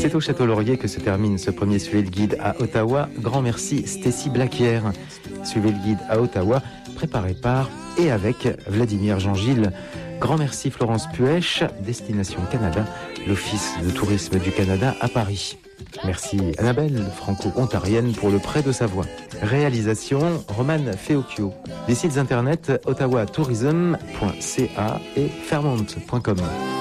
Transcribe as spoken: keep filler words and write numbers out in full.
C'est au Château Laurier que se termine ce premier Suivez le Guide à Ottawa. Grand merci Stécie Blaquière. Suivez le Guide à Ottawa, préparé par et avec Vladimir Jean-Gilles. Grand merci Florence Puech, Destination Canada, l'Office de tourisme du Canada à Paris. Merci Annabelle, franco-ontarienne, pour le prêt de sa voix. Réalisation, Romane Feocchio. Les sites internet ottawa tourism point c a et fairmont point com.